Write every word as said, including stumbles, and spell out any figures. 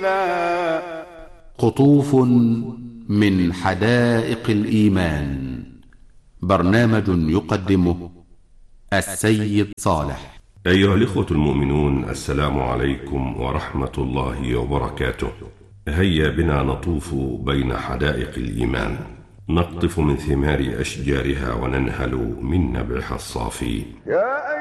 قطوف من حدائق الإيمان. برنامج يقدمه السيد صالح. أيها الإخوة المؤمنون، السلام عليكم ورحمة الله وبركاته. هيا بنا نطوف بين حدائق الإيمان، نقطف من ثمار أشجارها وننهل من نبعها الصافي. يا